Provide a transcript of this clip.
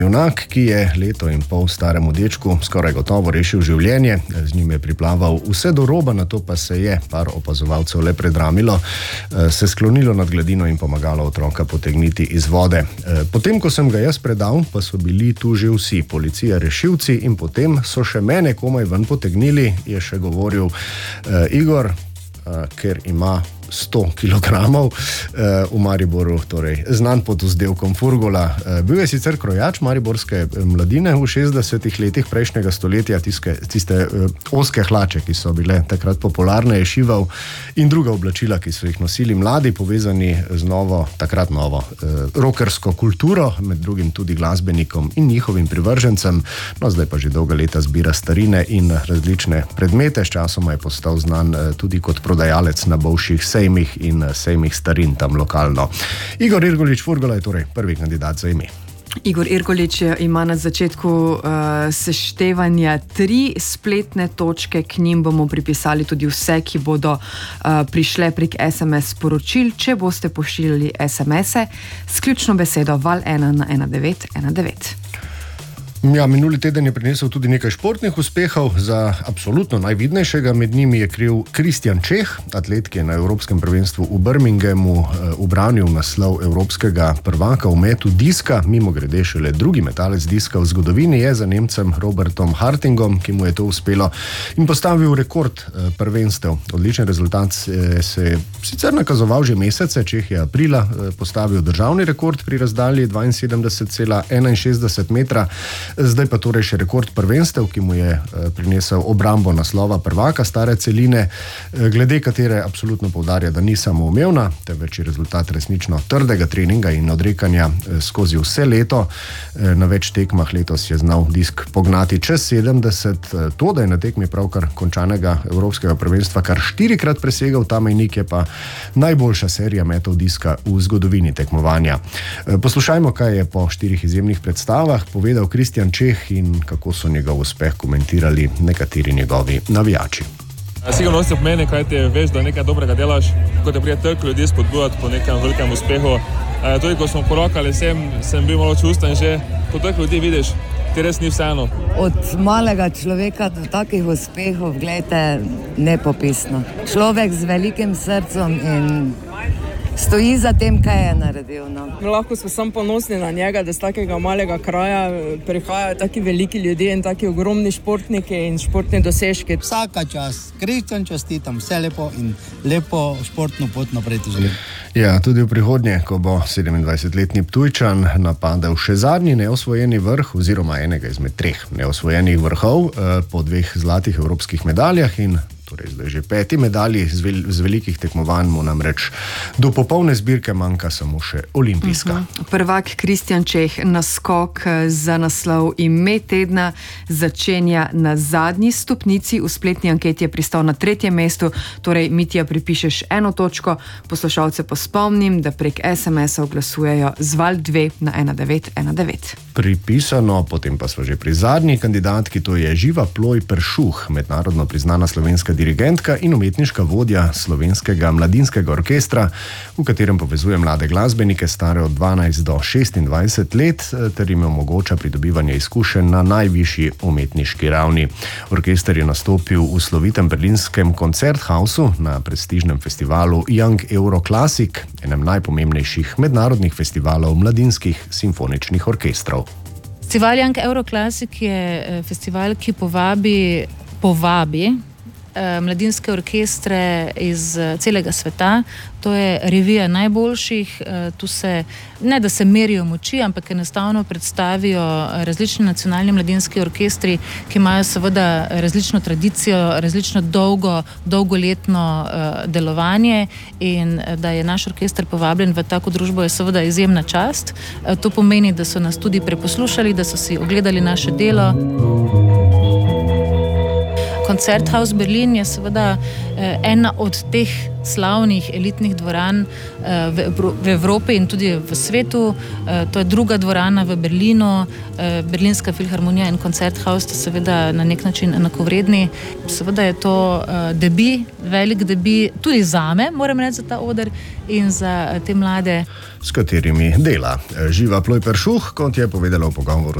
Junak, ki je 1,5 leta staremu dečku skoraj gotovo rešil življenje, z njim je priplaval vse do roba, nato pa se je par opazovalcev le predramilo, se sklonilo nad gladino in pomagalo otroka potegniti iz vode. Potem, ko sem ga jaz predal, pa so bili tu že vsi, policija, rešilci, in potem so še mene komaj ven potegnili, je še govoril Igor, ker ima 100 kilogramov v Mariboru, torej znan pod vzdevkom Furgola. Bil je sicer krojač mariborske mladine v 60-ih letih prejšnjega stoletja, tiste ozke hlače, ki so bile takrat popularne, je šival in druga oblačila, ki so jih nosili mladi, povezani z takrat novo rockersko kulturo, med drugim tudi glasbenikom in njihovim privržencem. No, zdaj pa že dolga leta zbira starine in različne predmete, sčasoma je postal znan tudi kot prodajalec na bolšjih sejmih in sejmih starin tam lokalno. Igor Irgolič Furgola je torej prvi kandidat za ime. Igor Irgolič ima na začetku seštevanja 3 spletne točke, k njim bomo pripisali tudi vse, ki bodo prišle prek SMS sporočil, če boste pošiljali SMS-e s ključno besedo val1 na 1919. Ja, minuli teden je prinesel tudi nekaj športnih uspehov. Za absolutno najvidnejšega med njimi je kriv Kristjan Čeh, atlet, ki je na Evropskem prvenstvu v Birminghamu ubranil naslov evropskega prvaka v metu diska. Mimogrede, šele drugi metalec diska v zgodovini je za Nemcem Robertom Hartingom, ki mu je to uspelo, in postavil rekord prvenstev. Odličen rezultat se je sicer nakazoval že mesece. Čeh je aprila postavil državni rekord pri razdalji 72,61 metra. Zdaj pa torej še rekord prvenstev, ki mu je prinesel obrambo naslova prvaka stare celine, glede katere absolutno poudarja, da ni samoumevna, temveč je rezultat resnično trdega treninga in odrekanja skozi vse leto. Na več tekmah letos je znal disk pognati čez 70, to, da je na tekmi pravkar končanega evropskega prvenstva kar 4-krat presegal ta mejnik, je pa najboljša serija metov diska v zgodovini tekmovanja. Poslušajmo, kaj je po 4 izjemnih predstavah povedal Kristjan Čeh in kako so njegov uspeh komentirali nekateri njegovi navijači. Sigurno si pomeni, kaj ti veš, da nekaj dobrega delaš, ko te prije toliko ljudi spodbujati po nekem velikem uspehu. Tudi ko smo porokali sem bil malo čustven že, ko toliko ljudi vidiš, ti res ni vseeno. Od malega človeka do takih uspehov, gledajte, nepopisno. Človek z velikim srcem in stoji za tem, kaj je naredil. No. Lahko smo samo ponosni na njega, da z takega malega kraja prihajajo taki veliki ljudje in taki ogromni športniki in športni dosežki. Vsaka čast, Kristjan, čestitam, vse lepo in lepo športno pot naprej ti želim. Ja, tudi v prihodnje, ko bo 27-letni Ptujčan napadel še zadnji neosvojeni vrh, oziroma enega izmed 3 neosvojenih vrhov po 2 zlatih evropskih medaljah in torej zdaj že 5 medalji z velikih tekmovanj, mu namreč do popolne zbirke manjka samo še olimpijska. Prvak Kristjan Čeh naskok za naslov ime tedna začenja na zadnji stopnici. V spletni anketi je pristal na 3. mestu, torej Mitja pripišeš 1 točko. Poslušalce pa spomnim, da prek SMS-ov glasujejo z val2 na 1919. Pripisano, potem pa smo že pri zadnji kandidatki, to je Živa Ploj Peršuh, mednarodno priznana slovenska dirigentka in umetniška vodja slovenskega mladinskega orkestra, v katerem povezuje mlade glasbenike stare od 12 do 26 let ter jim omogoča pridobivanje izkušenj na najvišji umetniški ravni. Orkester je nastopil v slovitem berlinskem Koncerthausu na prestižnem festivalu Young Euro Classic, enem najpomembnejših mednarodnih festivalov mladinskih simfoničnih orkestrov. Festival Young Euro Classic je festival, ki povabi mladinske orkestre iz celega sveta. To je revija najboljših. Tu se, ne da se merijo moči, ampak enostavno predstavijo različni nacionalni mladinski orkestri, ki imajo seveda različno tradicijo, različno dolgoletno delovanje, in da je naš orkester povabljen v tako družbo, je seveda izjemna čast. To pomeni, da so nas tudi preposlušali, da so si ogledali naše delo. Koncerthaus Berlin je seveda ena od teh slavnih elitnih dvoran v Evropi in tudi v svetu. To je druga dvorana v Berlinu, Berlinska filharmonija in Koncerthaus sta seveda na nek način enakovredni. Seveda je to debi, velik debi, tudi zame, moram reči, za ta oder in za te mlade. S katerimi dela. Živa Plojper-Šuh, kot je povedala v pogovoru